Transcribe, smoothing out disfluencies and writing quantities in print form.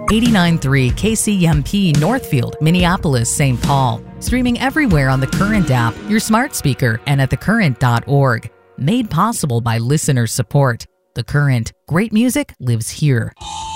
89.3 KCMP Northfield, Minneapolis, St. Paul. Streaming everywhere on the Current app, your smart speaker, and at thecurrent.org. Made possible by listener support. The Current. Great music lives here.